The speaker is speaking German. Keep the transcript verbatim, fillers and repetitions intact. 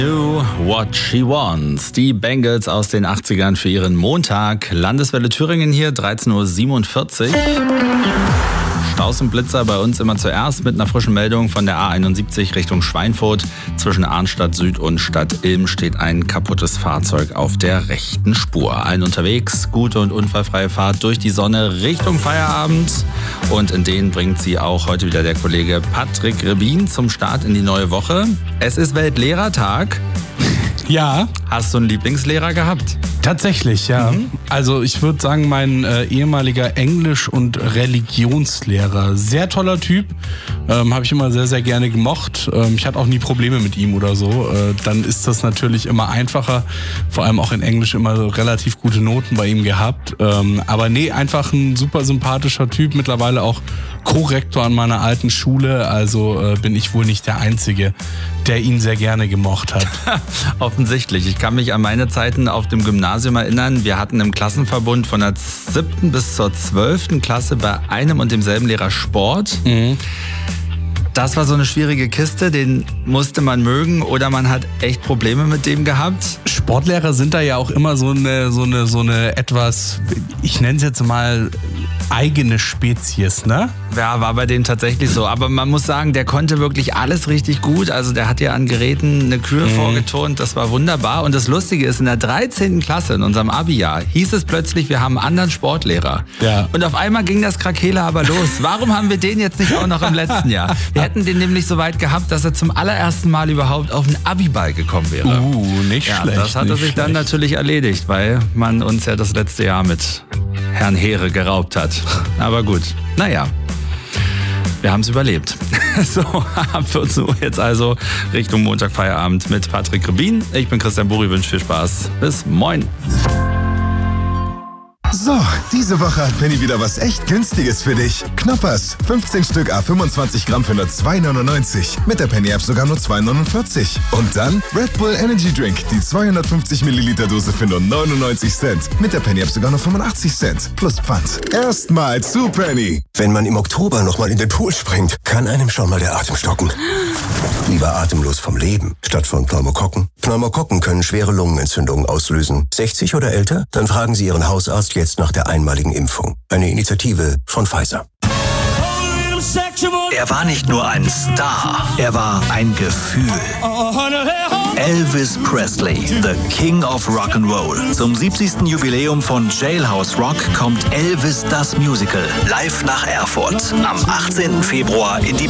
Do What She Wants. Die Bangles aus den achtzigern für ihren Montag. Landeswelle Thüringen hier, dreizehn Uhr siebenundvierzig. Staus und Blitzer bei uns immer zuerst mit einer frischen Meldung von der A einundsiebzig Richtung Schweinfurt. Zwischen Arnstadt Süd und Stadt Ilm steht ein kaputtes Fahrzeug auf der rechten Spur. Allen unterwegs, gute und unfallfreie Fahrt durch die Sonne Richtung Feierabend. Und in den bringt sie auch heute wieder der Kollege Patrick Rebin zum Start in die neue Woche. Es ist Weltlehrertag. Ja. Hast du einen Lieblingslehrer gehabt? Tatsächlich, ja. Mhm. Also ich würde sagen, mein äh, ehemaliger Englisch- und Religionslehrer. Sehr toller Typ. Ähm, Habe ich immer sehr, sehr gerne gemocht. Ähm, ich hatte auch nie Probleme mit ihm oder so. Äh, dann ist das natürlich immer einfacher. Vor allem auch in Englisch immer so relativ gute Noten bei ihm gehabt. Ähm, aber nee, einfach ein super sympathischer Typ. Mittlerweile auch Co-Rektor an meiner alten Schule. Also äh, bin ich wohl nicht der Einzige, der ihn sehr gerne gemocht hat. Offensichtlich. Ich kann mich an meine Zeiten auf dem Gymnasium erinnern. Wir hatten im Klassenverbund von der siebten bis zur zwölften Klasse bei einem und demselben Lehrer Sport. Mhm. Das war so eine schwierige Kiste, den musste man mögen oder man hat echt Probleme mit dem gehabt. Sportlehrer sind da ja auch immer so eine, so eine, so eine etwas, ich nenne es jetzt mal, eigene Spezies, ne? Ja, war bei dem tatsächlich so. Aber man muss sagen, der konnte wirklich alles richtig gut. Also der hat ja an Geräten eine Kühe mhm. vorgeturnt. Das war wunderbar. Und das Lustige ist, in der dreizehnten Klasse, in unserem Abi-Jahr, hieß es plötzlich, wir haben einen anderen Sportlehrer. Ja. Und auf einmal ging das Krakela aber los. Warum haben wir den jetzt nicht auch noch im letzten Jahr? Wir hätten den nämlich so weit gehabt, dass er zum allerersten Mal überhaupt auf den Abi-Ball gekommen wäre. Uh, nicht ja, schlecht. Das hat er sich schlecht. dann natürlich erledigt, weil man uns ja das letzte Jahr mit Herrn Heere geraubt hat. Aber gut, naja. Wir haben es überlebt. So, ab vierzehn Uhr jetzt also Richtung Montag Feierabend mit Patrick Rebin. Ich bin Christian Buri, wünsche viel Spaß. Bis moin. So, diese Woche hat Penny wieder was echt Günstiges für dich. Knoppers, fünfzehn Stück à fünfundzwanzig Gramm für nur zwei neunundneunzig. Mit der Penny-App sogar nur zwei neunundvierzig. Und dann Red Bull Energy Drink, die zweihundertfünfzig Milliliter Dose für nur neunundneunzig Cent. Mit der Penny-App sogar nur fünfundachtzig Cent. Plus Pfand. Erstmal zu Penny. Wenn man im Oktober nochmal in den Pool springt, kann einem schon mal der Atem stocken. Lieber atemlos vom Leben, statt von Pneumokokken. Pneumokokken können schwere Lungenentzündungen auslösen. sechzig oder älter? Dann fragen Sie Ihren Hausarzt jetzt nach der einmaligen Impfung. Eine Initiative von Pfizer. Er war nicht nur ein Star, er war ein Gefühl. Elvis Presley, the King of Rock'n'Roll. Zum siebzigsten Jubiläum von Jailhouse Rock kommt Elvis das Musical live nach Erfurt am achtzehnten Februar in die